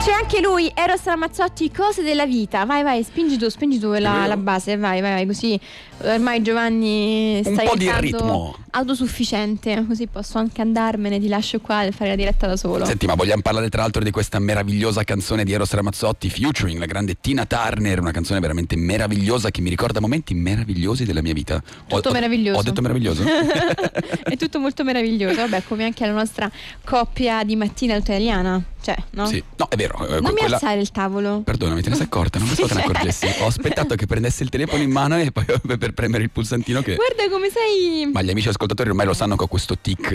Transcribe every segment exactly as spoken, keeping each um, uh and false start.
C'è anche lui, Eros Ramazzotti, Cose della vita. Vai, vai, spingi tu, spingi tu la, la base. Vai, vai, vai, così ormai Giovanni sta un po' di diventando ritmo autosufficiente. Così posso anche andarmene, ti lascio qua e fare la diretta da solo. Senti, ma vogliamo parlare tra l'altro di questa meravigliosa canzone di Eros Ramazzotti featuring la grande Tina Turner, una canzone veramente meravigliosa che mi ricorda momenti meravigliosi della mia vita. Tutto ho, meraviglioso. Ho detto meraviglioso? È tutto molto meraviglioso. Vabbè, come anche la nostra coppia di mattina italiana. Cioè, no? Sì, no, è vero. Non quella... mi alzare il tavolo. Perdonami, te ne sei accorta? Non pensavo te ne accorgessi. Ho aspettato che prendessi il telefono in mano e poi per premere il pulsantino che... Guarda come sei. Ma gli amici ascoltatori ormai lo sanno che ho questo tic.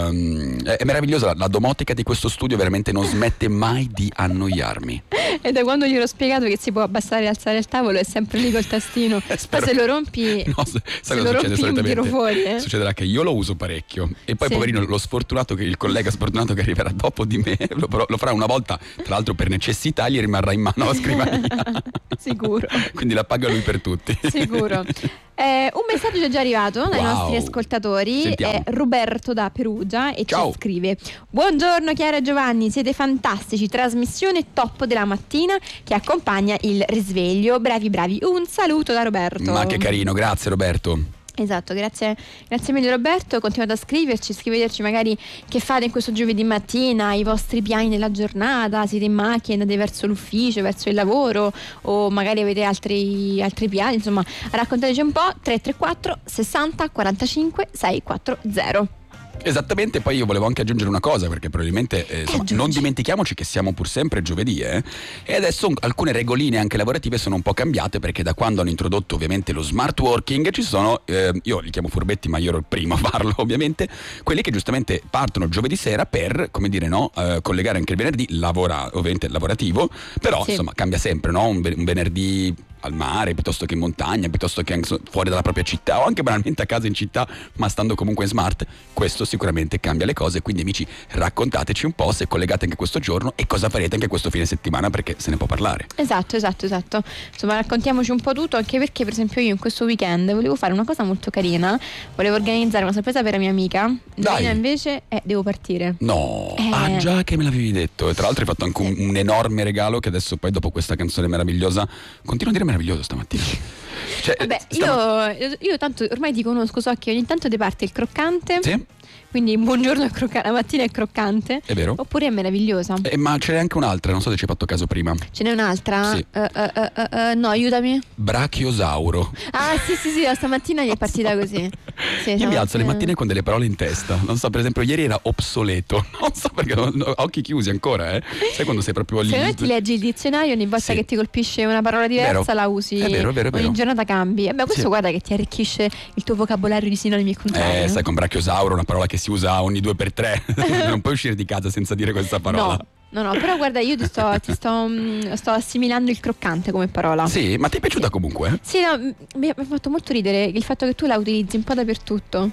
Uh, è meravigliosa, la domotica di questo studio veramente non smette mai di annoiarmi. E da quando gli ho spiegato che si può abbassare e alzare il tavolo è sempre lì col tastino. Eh, Ma se lo rompi, no, se, se lo rompi mi tiro fuori, eh? Succederà che io lo uso parecchio e poi sì. poverino lo sfortunato, che il collega sfortunato che arriverà dopo di me lo, lo farà una volta, tra l'altro per necessità gli rimarrà in mano la scrivania. Sicuro. Quindi la paga lui per tutti. Sicuro. Eh, un messaggio è già arrivato dai wow. nostri ascoltatori. Sentiamo. È Roberto da Perugia e Ciao. ci scrive: buongiorno Chiara e Giovanni, siete fantastici, trasmissione top della mattina che accompagna il risveglio, bravi bravi, un saluto da Roberto. Ma che carino, grazie Roberto. Esatto, grazie, grazie mille Roberto, continuate a scriverci, scriveteci magari che fate in questo giovedì mattina, i vostri piani della giornata, siete in macchina, andate verso l'ufficio, verso il lavoro o magari avete altri, altri piani, insomma raccontateci un po'. Tre tre quattro sessanta quarantacinque seicentoquaranta. Esattamente, poi io volevo anche aggiungere una cosa, perché probabilmente eh, insomma, non dimentichiamoci che siamo pur sempre giovedì, eh? E adesso alcune regoline anche lavorative sono un po' cambiate, perché da quando hanno introdotto ovviamente lo smart working ci sono, eh, io li chiamo furbetti ma io ero il primo a farlo ovviamente, quelli che giustamente partono giovedì sera per, come dire, no, eh, collegare anche il venerdì, lavora, ovviamente lavorativo, però sì. Insomma cambia sempre, no? Un, un venerdì al mare piuttosto che in montagna, piuttosto che anche fuori dalla propria città o anche banalmente a casa in città, ma stando comunque in smart. Questo sicuramente cambia le cose, quindi amici raccontateci un po' se collegate anche questo giorno e cosa farete anche questo fine settimana, perché se ne può parlare. Esatto, esatto, esatto. Insomma raccontiamoci un po' tutto, anche perché per esempio io in questo weekend volevo fare una cosa molto carina, volevo organizzare una sorpresa per la mia amica. Dai. Invece eh, devo partire. No, eh. ah già che me l'avevi detto. E tra l'altro hai fatto anche un, un enorme regalo che adesso poi dopo questa canzone meravigliosa continuo a dire meraviglioso stamattina. Cioè, Vabbè, stiamo... io, io tanto ormai ti conosco, so che ogni tanto ti parte il croccante. Sì. Quindi buongiorno è croccante, la mattina è croccante. È vero. Oppure è meravigliosa. Eh, ma c'è anche un'altra, non so se ci hai fatto caso prima. Ce n'è un'altra? Sì. Uh, uh, uh, uh, no, aiutami. Brachiosauro. Ah sì sì sì, stamattina gli è partita così. Sì, io mi alzo le eh. mattine con delle parole in testa. Non so, per esempio ieri era obsoleto. Non so perché, ho occhi chiusi ancora, eh. Sai quando sei proprio lì? Secondo me ti leggi il dizionario, ogni volta sì. che ti colpisce una parola diversa vero. La usi. È vero, è vero, è vero. Ogni giornata cambi. E beh, questo sì. Guarda che ti arricchisce il tuo vocabolario di sinonimi e contrari. Eh, sai, con brachiosauro, una parola che si usa ogni due per tre. Non puoi uscire di casa senza dire questa parola. No. No, no, però guarda, io ti sto, ti sto, sto assimilando il croccante come parola. Sì, ma ti è piaciuta comunque? Sì, no, mi ha fatto molto ridere il fatto che tu la utilizzi un po' dappertutto.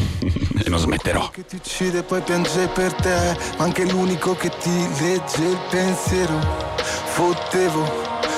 E non smetterò. Che ti uccide poi piange per te, ma anche l'unico che ti legge il pensiero. Fottevo